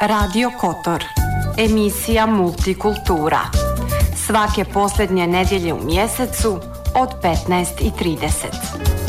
Radio Kotor, emisija Multikultura. Svake posljednje nedjelje u mjesecu od 15:30.